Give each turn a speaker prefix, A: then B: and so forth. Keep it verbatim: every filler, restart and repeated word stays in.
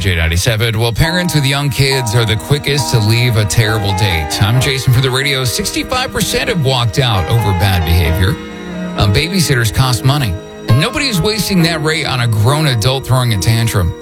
A: J ninety-seven. Well, parents with young kids are the quickest to leave a terrible date. I'm Jason for the radio. sixty-five percent have walked out over bad behavior. Uh, babysitters cost money. And nobody is wasting that rate on a grown adult throwing a tantrum.